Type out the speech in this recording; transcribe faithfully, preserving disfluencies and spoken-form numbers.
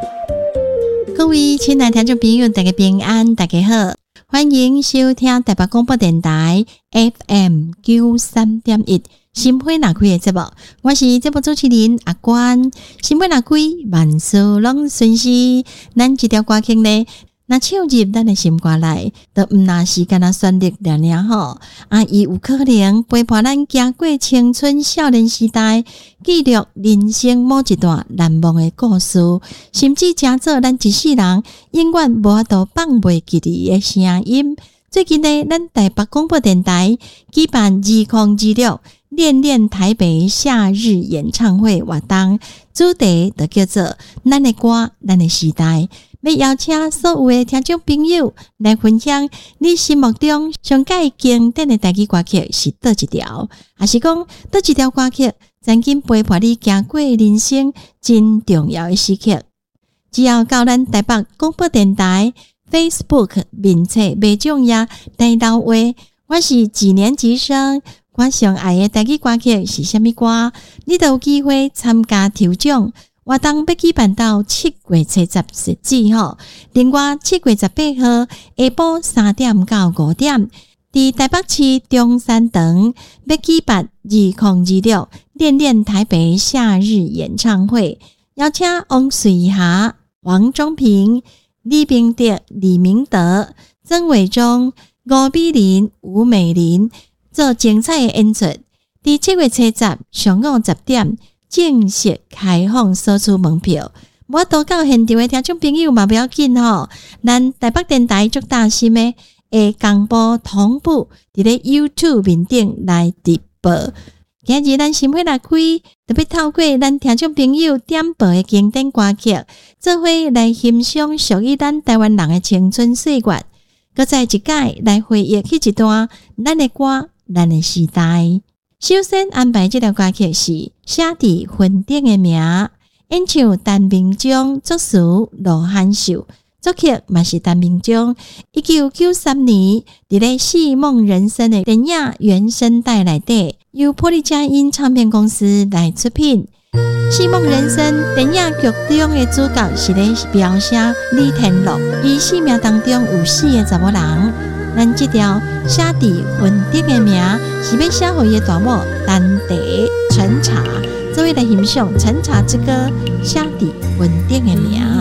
各位亲爱的听众朋友，大家平安，大家好，欢迎收听台北广播电台 F M 九十三点一 心花若开的节目，我是节目主持人阿关。心花若开，万事拢顺遂。咱这条歌曲呢，那唱入咱的心肝内，都毋那是干那旋律了了吼。啊，伊有可能陪伴咱行过青春少年时代，记录人生某一段难忘的故事，甚至成做咱一世人永远无法度放袂记的声音。最近呢，咱台北广播电台举办二零二六恋恋台北夏日演唱会活动，主题就叫做咱的歌，咱的时代。要邀请所有的听众朋友来分享你心目中上界经典的台语歌曲是倒一条，还是讲倒一条歌曲曾经陪伴你行过人生真重要的时刻。只要到咱台北广播电台 Facebook 面册卖奖页来留话，我是几年级生，我上爱的台语歌曲是什么歌，你都有机会参加抽奖。活动要举办到七月七十日止吼，另外七月十八號下晡三點到五點，在台北市中山堂要舉辦二零二六戀戀台北夏日演唱會，邀請王瑞霞、黃宗平、李明德、李明德、曾偉忠、吳美玲、吳美玲做精彩的演出。在七月七十上午十點。正式開放索取門票，我到到現場的聽眾朋友嘛不要緊吼，咱台北電台足大心的會公布同步佇咧 YouTube 面頂來直播。今日咱心花若開，特別透過咱聽眾朋友點播的經典歌曲，做伙來欣賞屬於咱台灣人的青春歲月，擱再一解來回憶迄一段咱的歌，咱的時代。首先安排這條歌曲是寫佇雲頂的名，演唱陳明忠，作詞羅漢秀，作曲嘛是陳明忠。一九九三年佇咧《戲夢人生》的電影原聲帶內底，由波利佳音唱片公司來出品。《戲夢人生》電影劇中的主角是咧描寫李天樂，伊生命當中有四個查某人。咱這條寫佇雲頂的名是要寫予伊的大某丹茶陳茶，做伙來欣賞陳茶之歌寫佇雲頂的名。